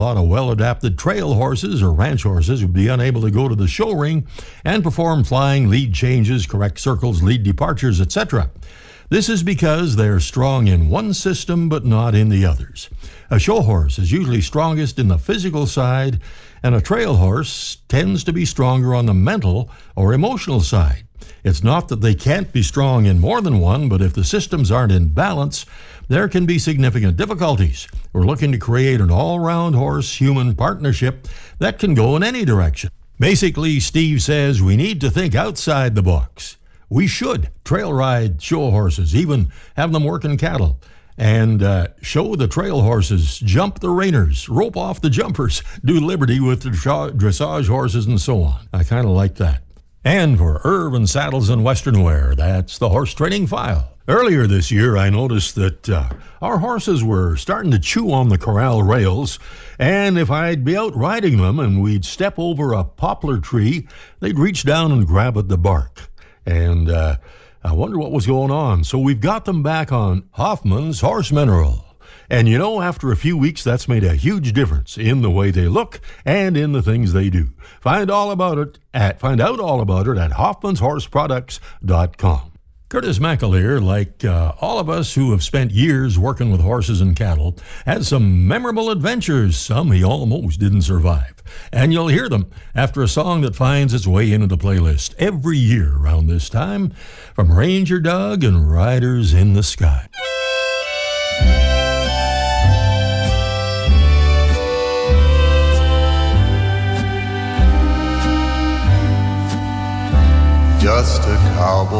A lot of well-adapted trail horses or ranch horses would be unable to go to the show ring and perform flying, lead changes, correct circles, lead departures, etc. This is because they're strong in one system but not in the others. A show horse is usually strongest in the physical side, and a trail horse tends to be stronger on the mental or emotional side. It's not that they can't be strong in more than one, but if the systems aren't in balance, there can be significant difficulties. We're looking to create an all-round horse-human partnership that can go in any direction. Basically, Steve says we need to think outside the box. We should trail ride show horses, even have them working cattle, and show the trail horses, jump the reiners, rope off the jumpers, do liberty with the dressage horses, and so on. I kind of like that. And for Irvin Saddles and Western Wear, that's the Horse Training File. Earlier this year, I noticed that our horses were starting to chew on the corral rails, and if I'd be out riding them and we'd step over a poplar tree, they'd reach down and grab at the bark. And I wonder what was going on. So we've got them back on Hoffman's Horse Mineral. And you know, after a few weeks, that's made a huge difference in the way they look and in the things they do. Find out all about it at hoffmanshorseproducts.com. Curtis McAleer, like all of us who have spent years working with horses and cattle, had some memorable adventures, some he almost didn't survive. And you'll hear them after a song that finds its way into the playlist every year around this time, from Ranger Doug and Riders in the Sky. Just a cowboy